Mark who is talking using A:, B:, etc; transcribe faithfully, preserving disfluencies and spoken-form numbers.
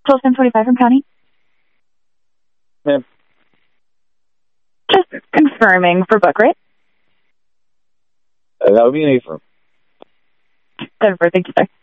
A: twelve ten twenty-five from County.
B: Ma'am.
A: Just confirming for book, right?
B: Uh, that would be an affirm.
A: Confirm. Thank you, sir.